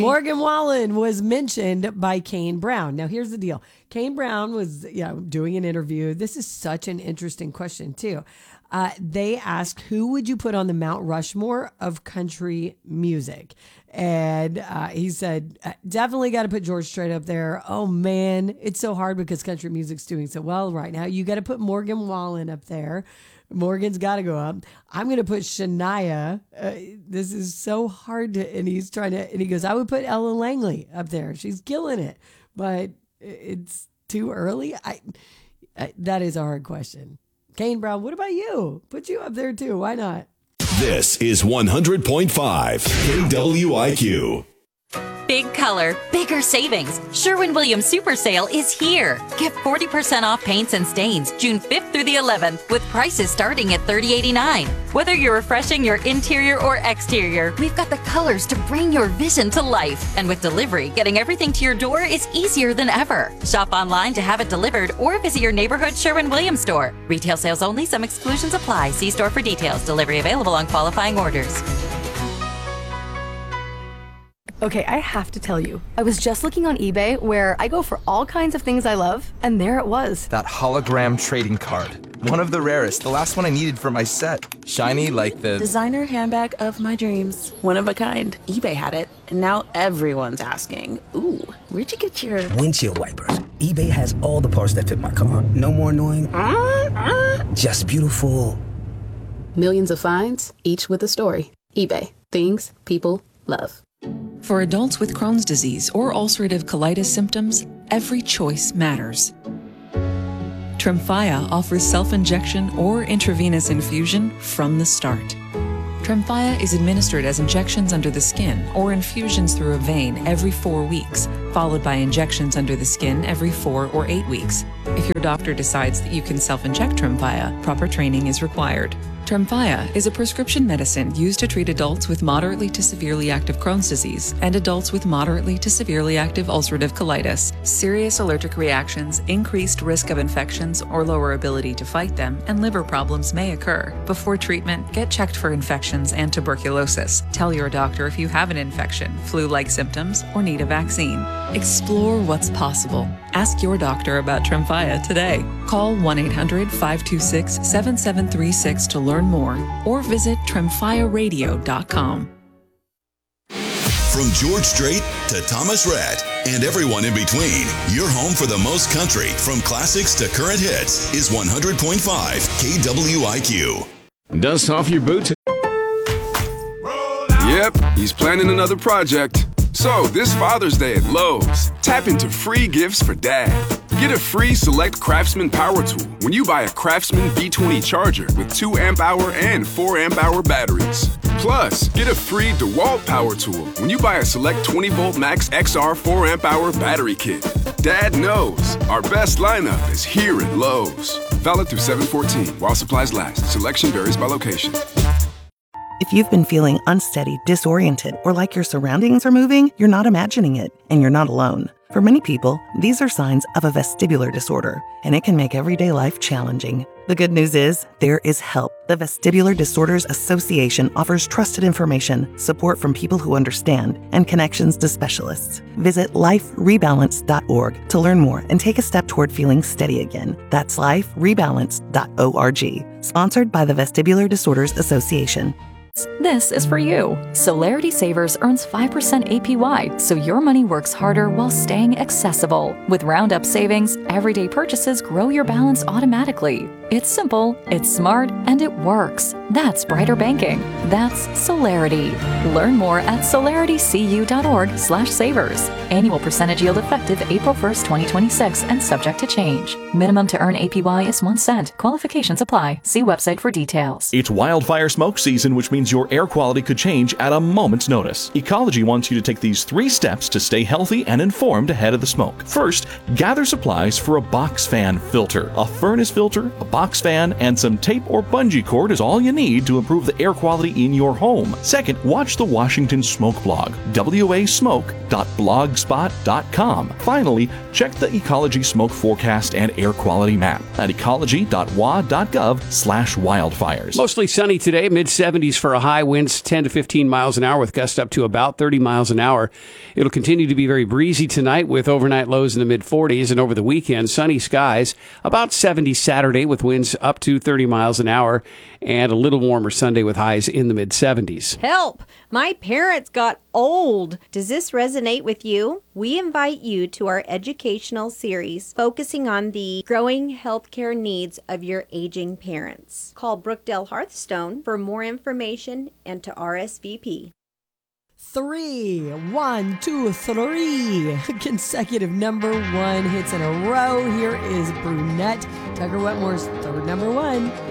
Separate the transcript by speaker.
Speaker 1: Morgan Wallen was mentioned by Kane Brown. Now, here's the deal. Kane Brown was doing an interview. This is such an interesting question, too. They asked, who would you put on the Mount Rushmore of country music? And he said, definitely got to put George Strait up there. Oh, man, it's so hard because country music's doing so well right now. You got to put Morgan Wallen up there. Morgan's got to go up. I'm going to put Shania. This is so hard and he goes, I would put Ella Langley up there. She's killing it, but it's too early. That is a hard question. Kane Brown, what about you? Put you up there too. Why not?
Speaker 2: This is 100.5 KWIQ.
Speaker 3: Big color, bigger savings. Sherwin-Williams Super Sale is here. Get 40% off paints and stains June 5th through the 11th with prices starting at $30.89. Whether you're refreshing your interior or exterior, we've got the colors to bring your vision to life. And with delivery, getting everything to your door is easier than ever. Shop online to have it delivered or visit your neighborhood Sherwin-Williams store. Retail sales only. Some exclusions apply. See store for details. Delivery available on qualifying orders.
Speaker 4: Okay, I have to tell you, I was just looking on eBay where I go for all kinds of things I love, and there it was.
Speaker 5: That hologram trading card. One of the rarest, the last one I needed for my set. Shiny like the
Speaker 6: designer handbag of my dreams. One of a kind. eBay had it, and now everyone's asking, ooh, where'd you get your
Speaker 7: windshield wipers? eBay has all the parts that fit my car. No more annoying, just beautiful.
Speaker 8: Millions of finds, each with a story. eBay. Things people love.
Speaker 9: For adults with Crohn's disease or ulcerative colitis symptoms, every choice matters. Tremfya offers self-injection or intravenous infusion from the start. Tremfya is administered as injections under the skin or infusions through a vein every 4 weeks, followed by injections under the skin every 4 or 8 weeks. If your doctor decides that you can self-inject Tremfya, proper training is required. Tremfya is a prescription medicine used to treat adults with moderately to severely active Crohn's disease and adults with moderately to severely active ulcerative colitis. Serious allergic reactions, increased risk of infections or lower ability to fight them, and liver problems may occur. Before treatment, get checked for infections and tuberculosis. Tell your doctor if you have an infection, flu-like symptoms, or need a vaccine. Explore what's possible. Ask your doctor about Tremfya today. Call 1-800-526-7736 to learn more or visit tremfyaradio.com.
Speaker 2: From George Strait to Thomas Rhett and everyone in between, your home for the most country, from classics to current hits, is 100.5 KWIQ.
Speaker 10: Dust off your boots. Yep, he's planning another project. So, this Father's Day at Lowe's, tap into free gifts for Dad. Get a free Select Craftsman power tool when you buy a Craftsman V20 charger with 2 amp-hour and 4 amp-hour batteries. Plus, get a free DeWalt power tool when you buy a Select 20-volt Max XR 4 amp-hour battery kit. Dad knows our best lineup is here at Lowe's. Valid through 7/14 while supplies last. Selection varies by location.
Speaker 11: If you've been feeling unsteady, disoriented, or like your surroundings are moving, you're not imagining it, and you're not alone. For many people, these are signs of a vestibular disorder, and it can make everyday life challenging. The good news is, there is help. The Vestibular Disorders Association offers trusted information, support from people who understand, and connections to specialists. Visit liferebalance.org to learn more and take a step toward feeling steady again. That's liferebalance.org. Sponsored by the Vestibular Disorders Association.
Speaker 12: This is for you. Solarity Savers earns 5% APY, so your money works harder while staying accessible. With Roundup savings, everyday purchases grow your balance automatically. It's simple, it's smart, and it works. That's brighter banking. That's Solarity. Learn more at solaritycu.org/savers. Annual percentage yield effective April 1st, 2026, and subject to change. Minimum to earn APY is 1 cent. Qualifications apply. See website for details.
Speaker 13: It's wildfire smoke season, which means your air quality could change at a moment's notice. Ecology wants you to take these 3 steps to stay healthy and informed ahead of the smoke. First, gather supplies for a box fan filter. A furnace filter, a box fan, and some tape or bungee cord is all you need to improve the air quality in your home. Second, watch the Washington Smoke blog, wasmoke.blogspot.com. Finally, check the Ecology Smoke Forecast and Air Quality Map at ecology.wa.gov/wildfires.
Speaker 14: Mostly sunny today, mid-70s for for a high, winds 10 to 15 miles an hour with gusts up to about 30 miles an hour. It'll continue to be very breezy tonight with overnight lows in the mid-40s, and over the weekend, sunny skies, about 70 Saturday with winds up to 30 miles an hour, and a little warmer Sunday with highs in the mid-70s.
Speaker 15: Help! My parents got old. Does this resonate with you? We invite you to our educational series focusing on the growing healthcare needs of your aging parents. Call Brookdale Hearthstone for more information and to RSVP.
Speaker 1: 3, 1, 2, 3 consecutive number one hits in a row. Here is Brunette, Tucker Wetmore's third number one.